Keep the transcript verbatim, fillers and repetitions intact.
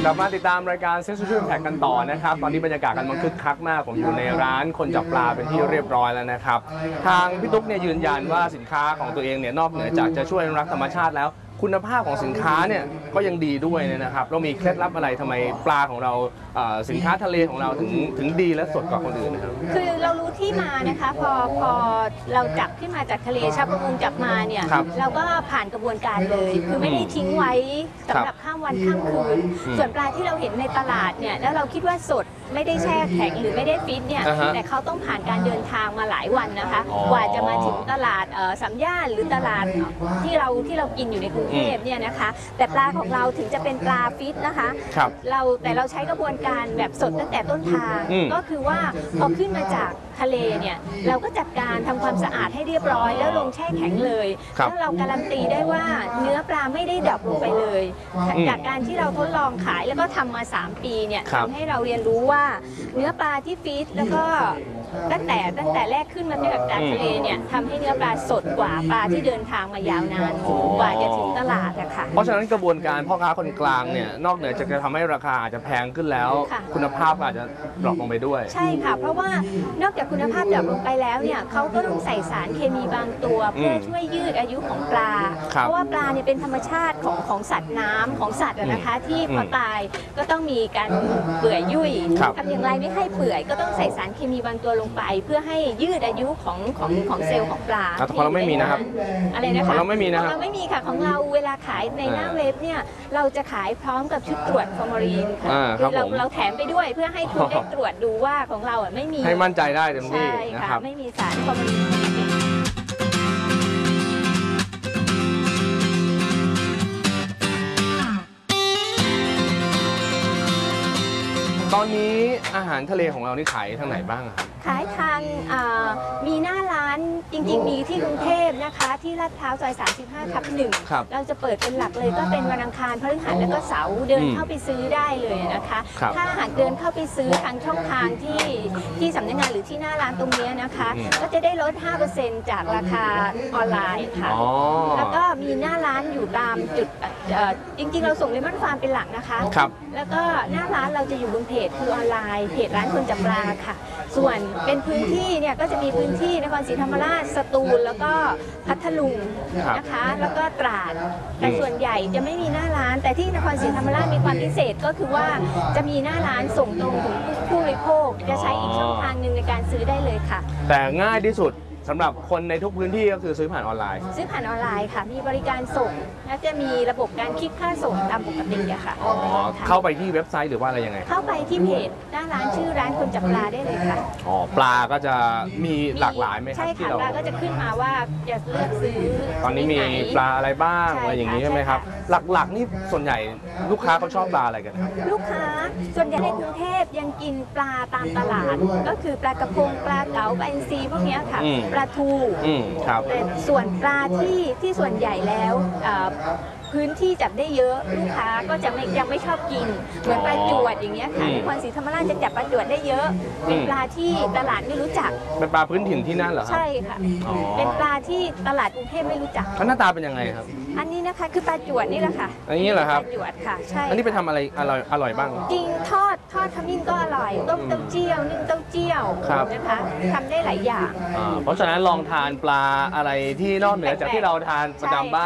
กลับมาติดตามรายการ Century Impact กันต่อนะครับตอนนี้บรรยากาศกันมันคึกคักมากผมอยู่ในร้านคนจับปลาเป็นที่เรียบร้อยแล้วนะครับทางพี่ตุ๊กเนี่ยยืนยันว่าสินค้าของตัวเองเนี่ยนอกเหนือจากจะช่วยอนุรักษ์ธรรมชาติแล้วคุณภาพของสินค้าเนี่ยก็ยังดีด้วยนะครับเรามีเคล็ดลับอะไรทำไมปลาของเราสินค้าทะเลของเราถึงถึงดีและสดกว่าคนอื่นนะครับคือเรารู้ที่มานะคะพอพอเราจับขึ้นมาจากทะเลชาวประมงจับมาเนี่ยเราก็ผ่านกระบวนการเลยคือไม่ได้ทิ้งไว้สำหรับข้ามวันข้ามคืนส่วนปลาที่เราเห็นในตลาดเนี่ยแล้วเราคิดว่าสดไม่ได้แช่แข็งหรือไม่ได้ฟิตเนี่ยแต่เขาต้องผ่านการเดินทางมาหลายวันนะคะกว่าจะมาถึงตลาดสามย่านหรือตลาดที่เราที่เรากินอยู่ในกรุงเทพเนี่ยนะคะแต่ปลาของเราถึงจะเป็นปลาฟิตนะคะเราแต่เราใช้กระบวนการแบบสดตั้งแต่ต้นทางก็คือว่าพอขึ้นมาจากทะเลเนี่ยเราก็จัดการทำความสะอาดให้เรียบร้อยแล้วลงแช่แข็งเลยแล้วเราการันตีได้ว่าเนื้อปลาไม่ได้ดับลงไปเลยจากการที่เราทดลองขายแล้วก็ทำมาสามปีเนี่ยทำให้เราเรียนรู้ว่าเนื้อปลาที่ฟีดแล้วก็ตั้งแต่ตั้งแต่แรกขึ้นมาจากทะเลเนี่ยทำให้เนื้อปลาสดกว่าปลาที่เดินทางมายาวนานกว่าจะถึงตลาดอะค่ะเพราะฉะนั้นกระบวนการพ่อค้าคนกลางเนี่ยนอกเหนือจากจะทำให้ราคาอาจจะแพงขึ้นแล้วคุณภาพอาจจะดรอปลงไปด้วยใช่ค่ะเพราะว่านอกจากคุณภาพดรอปลงไปแล้วเนี่ยเขาก็ต้องใส่สารเคมีบางตัวเพื่อช่วยยืดอายุของปลาเพราะว่าปลาเนี่ยเป็นธรรมชาติของของสัตว์น้ำของสัตว์นะคะที่พอตายก็ต้องมีการเปื่อยยุ่ยทำอย่างไรไม่ให้เปื่อยก็ต้องใส่สารเคมีบางตัวลงไปเพื่อให้ยืดอายุของของของเซลล์ของปลาแต่ของเราไม่มีนะครับอะไรนะคะของเราไม่มีนะของเราไม่มีค่ะของเราเวลาขายในหน้าเว็บเนี่ยเราจะขายพร้อมกับชุดตรวจฟอร์มาลีนค่ะคือเราเราแถมไปด้วยเพื่อให้คุณได้ตรวจดูว่าของเราอ่ะไม่มีให้มั่นใจได้เต็มที่นะครับไม่มีสารฟอร์มาลีนตอนนี้อาหารทะเลของเรานี่ขายทางไหนบ้างครับขายทางมีหน้าร้านจริงๆมีที่กรุงเทพนะคะที่ลาดพร้าวซอยสามสิบห้าทับหนึ่งเราจะเปิดเป็นหลักเลยก็เป็นวันอังคารพฤหัสแล้วก็เสาร์เดินเข้าไปซื้อได้เลยนะคะถ้าหากเดินเข้าไปซื้อทางช่องทางที่ที่สำนักงานหรือที่หน้าร้านตรงนี้นะคะก็จะได้ลด ห้าเปอร์เซ็นต์ จากราคาออนไลน์ค่ะแล้วก็มีหน้าร้านอยู่ตามจุดจริงๆเราส่งเลมอนฟาร์มเป็นหลักนะคะแล้วก็หน้าร้านเราจะอยู่บนเพจคือออนไลน์เพจร้านคนจับปลาค่ะส่วนเป็นพื้นที่เนี่ยก็จะมีพื้นที่นครศรีธรรมราชสตูลแล้วก็พัทลุงนะคะแล้วก็ตราดแต่ส่วนใหญ่จะไม่มีหน้าร้านแต่ที่นครศรีธรรมราชมีความพิเศษก็คือว่าจะมีหน้าร้านส่งตรงถึงผู้บริโภคจะใช้อีกช่องทางหนึ่งในการซื้อได้เลยค่ะแต่ง่ายที่สุดสำหรับคนในทุกพื้นที่ก็คือซื้อผ่านออนไลน์ซื้อผ่านออนไลน์ค่ะมีบริการส่งและจะมีระบบการคิดค่าส่งตามปกติอะค่ะอ๋อเข้าไปที่เว็บไซต์หรือว่าอะไรยังไงเข้าไปที่เพจหน้าร้านชื่อร้านคนจับปลาได้เลยค่ะอ๋อปลาก็จะมีหลากหลายไหมครับใช่ค่ะปลาก็จะขึ้นมาว่าจะเลือกซื้อตอนนี้มีปลาอะไรบ้างอะไรอย่างนี้ใช่ไหมครับหลักๆนี่ส่วนใหญ่ลูกค้าเขาชอบปลาอะไรกันครับลูกค้าส่วนใหญ่ในกรุงเทพยังกินปลาตามตลาดก็คือปลากระพงปลาเก๋าปลาอินทรีพวกนี้ค่ะปลาทูแต่ส่วนปลาที่ที่ส่วนใหญ่แล้วพื้นที่จับได้เยอะลูกค้าก็จะไม่ยังไม่ชอบกินเหมือนปลาจวดอย่างเงี้ยค่ะนครศรีธรรมราชจะจับปลาจวดได้เยอะเป็นปลาที่ตลาดไม่รู้จักเป็นปลาพื้นถิ่นที่นั่นเหรอใช่ค่ะเป็นปลาที่ตลาดกรุงเทพไม่รู้จักหน้าตาเป็นยังไงครับอันนี้นะคะคือปลาจวดนี่แหละค่ะอันนี้เหรอครับปลาจวดค่ะใช่อันนี้ไปทำอะไรอร่อยอร่อยบ้างจริงทอดทอดขมิ้นก็อร่อยต้มเต้าเจี้ยวนึ่งเต้าเจี้ยวนะคะทำได้หลายอย่างเพราะฉะนั้นลองทานปลาอะไรที่นอกเหนือจากที่เราทานประจำบ้าน